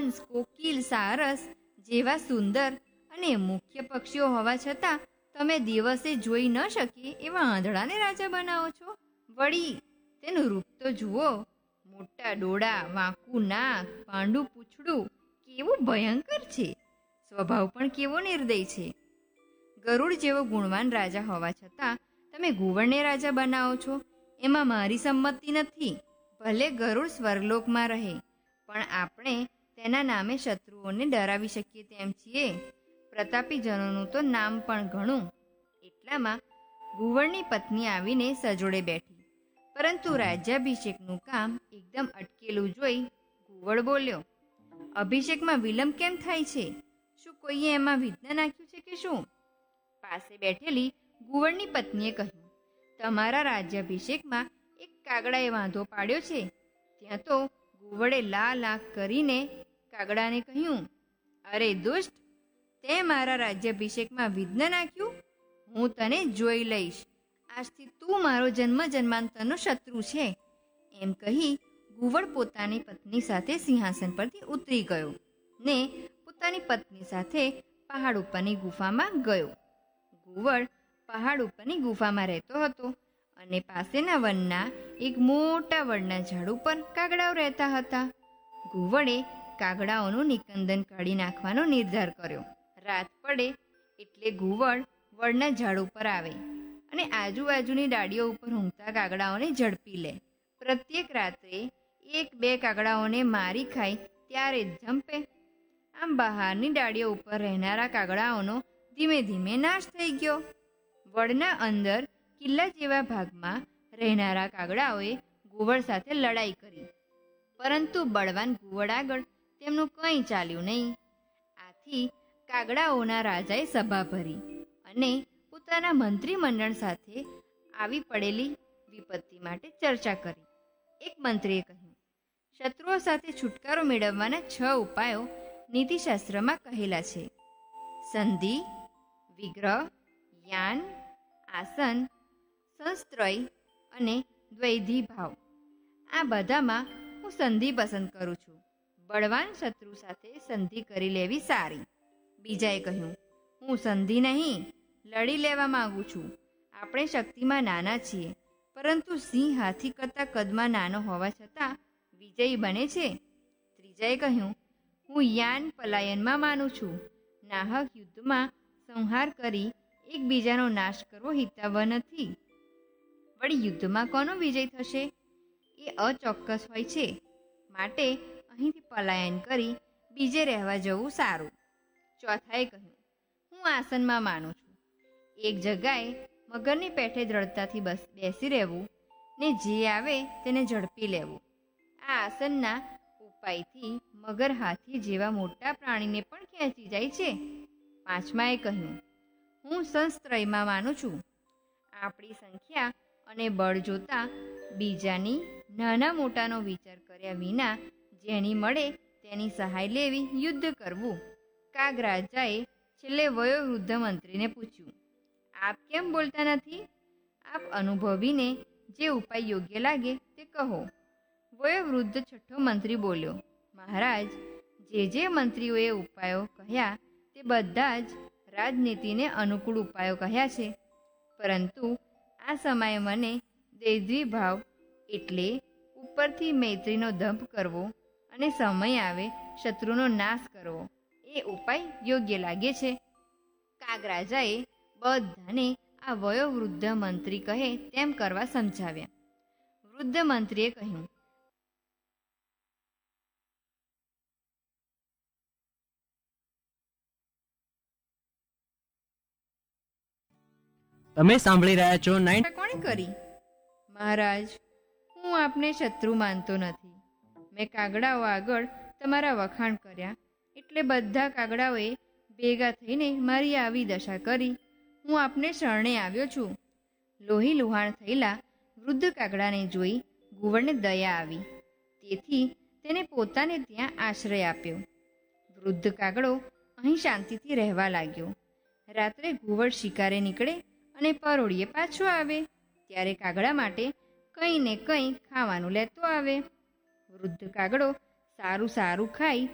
હંસ, કોકિલ, સારસ જેવા સુંદર અને મુખ્ય પક્ષીઓ હોવા છતાં તમે દિવસે જોઈ ન શકે એવા આંધળાને રાજા બનાવો છો. વળી તેનું રૂપ તો જુઓ, મોટા ડોળા, વાંકું નાક, પાંડું પૂંછડું, કેવું ભયંકર છે. સ્વભાવ પણ કેવો નિર્દય છે. ગરુડ જેવો ગુણવાન રાજા હોવા છતાં તમે ઘુવડને રાજા બનાવો છો, એમાં મારી સંમતિ નથી. ભલે ગરુડ સ્વર્ગલોકમાં રહે, પણ આપણે તેના નામે શત્રુઓને ડરાવી શકીએ તેમ છીએ. પ્રતાપી જનોનું તો નામ પણ ઘણું. એટલામાં ઘુવડની પત્ની આવીને સજોડે બેઠી, પરંતુ રાજ્યાભિષેકનું કામ એકદમ અટકેલું જોઈ ઘુવડ બોલ્યો, અભિષેકમાં વિલંબ કેમ થાય છે? શું કોઈએ એમાં વિઘ્ન નાખ્યું છે કે શું? પાસે બેઠેલી ઘુવડની પત્નીએ કહ્યું, તમારા રાજ્યાભિષેકમાં એક કાગડાએ વાંધો પાડ્યો છે. ત્યાં તો ઘુવડે લાલ આંખ કરીને કાગડાને કહ્યું, અરે દુષ્ટ, તે મારા રાજ્યાભિષેકમાં વિઘ્ન નાખ્યું. હું તને જોઈ લઈશ. આજથી તું મારો જન્મ જન્માંતરનો શત્રુ છે. એમ કહી ઘુવડ પોતાની પત્ની સાથે સિંહાસન પરથી ઉતરી ગયો ને પોતાની પત્ની સાથે પહાડ ઉપરની ગુફામાં ગયો. ઘુવડ પહાડ ઉપરની ગુફામાં રહેતો હતો અને પાસેના વનના એક મોટા વડના ઝાડ ઉપર કાગડાઓ રહેતા હતા. ઘુવડે કાગડાઓનું નિકંદન કાઢી નાખવાનો નિર્ધાર કર્યો. રાત પડે એટલે ઘુવડ વડના ઝાડ ઉપર આવે અને આજુબાજુની ડાળીઓ ઉપર ઊંઘતા કાગડાઓને ઝડપી લે. પ્રત્યેક રાત્રે 1-2 કાગડાઓને મારી ખાય ત્યારે જ જંપે. આમ બહારની ડાળીઓ ઉપર રહેનારા કાગડાઓનો ધીમે ધીમે નાશ થઈ ગયો. વડના અંદર કિલ્લા જેવા ભાગમાં રહેનારા કાગડાઓએ ઘુવડ સાથે લડાઈ કરી, પરંતુ બળવાન ઘુવડ આગળ તેમનું કંઈ ચાલ્યું નહીં. આથી કાગડાઓના રાજાએ સભા ભરી અને પોતાના મંત્રીમંડળ સાથે આવી પડેલી વિપત્તિ માટે ચર્ચા કરી. એક મંત્રીએ કહ્યું, શત્રુઓ સાથે છુટકારો મેળવવાના 6 ઉપાયો નીતિશાસ્ત્રમાં કહેલા છે: સંધિ, વિગ્રહ, યાન, આસન, સંસ્ત્રય અને દ્વૈધી ભાવ. આ બધામાં હું સંધિ પસંદ કરું છું. બળવાન શત્રુ સાથે સંધિ કરી લેવી સારી. બીજાએ કહ્યું, હું સંધિ નહીં, લડી લેવા માંગુ છું. આપણે શક્તિમાં નાના છીએ, પરંતુ સિંહ હાથી કરતાં કદમાં નાનો હોવા છતાં વિજયી બને છે. ત્રીજાએ કહ્યું, હું યાન પલાયનમાં માનું છું. નાહક યુદ્ધમાં સંહાર કરી એકબીજાનો નાશ કરવો હિતાવહ નથી. વળી યુદ્ધમાં કોનો વિજય થશે એ અચોક્કસ હોય છે, માટે અહીંથી પલાયન કરી બીજે રહેવા જવું સારું. ચોથાએ કહ્યું, હું આસનમાં માનું છું. એક જગાએ મગરની પેઠે દ્રઢતાથી બેસી રહેવું ને જે આવે તેને ઝડપી લેવું. આ આસનના ઉપાયથી મગર હાથી જેવા મોટા પ્રાણીને પણ ખેંચી જાય છે. પાંચમાએ કહ્યું, હું સંસ્ત્રયમાં માનું છું. આપણી સંખ્યા અને બળ જોતા બીજાની નાના મોટાનો વિચાર કર્યા વિના જેની મળે તેની સહાય લેવી, યુદ્ધ કરવું. કાગ રાજાએ છેલ્લે વયોવૃદ્ધ મંત્રીને પૂછ્યું, આપ કેમ બોલતા નથી? આપ અનુભવીને જે ઉપાય યોગ્ય લાગે તે કહો. વયોવૃદ્ધ છઠ્ઠો મંત્રી બોલ્યો, મહારાજ, જે મંત્રીઓએ ઉપાયો કહ્યા તે બધા જ રાજનીતિને અનુકૂળ ઉપાયો કહ્યા છે, પરંતુ આ સમયે મને દૈવી ભાવ એટલે ઉપરથી મૈત્રીનો દંભ કરવો અને સમય આવે શત્રુનો નાશ કરવો એ ઉપાય યોગ્ય લાગે છે. કાગરાજાએ બધાને આ વયોવૃદ્ધ મંત્રી કહે તેમ કરવા સમજાવ્યા. વૃદ્ધ મંત્રીએ કહ્યું, તમે સાંભળી રહ્યા છો 9 કોણે કરી? મહારાજ, હું આપને શત્રુ માનતો નથી. મેં કાગડાઓ આગળ તમારા વખાણ કર્યા એટલે બધા કાગડાઓએ ભેગા થઈને મારી આવી દશા કરી. હું આપને શરણે આવ્યો છું. લોહી લુહાણ થયેલા વૃદ્ધ કાગડાને જોઈ ઘુવડને દયા આવી, તેથી તેને પોતાને ત્યાં આશ્રય આપ્યો. વૃદ્ધ કાગડો અહીં શાંતિથી રહેવા લાગ્યો. રાત્રે ઘુવડ શિકારે નીકળે અને પરોળીએ પાછો આવે ત્યારે કાગડા માટે કંઈ ને કંઈ ખાવાનું લેતો આવે. વૃદ્ધ કાગડો સારું સારું ખાઈ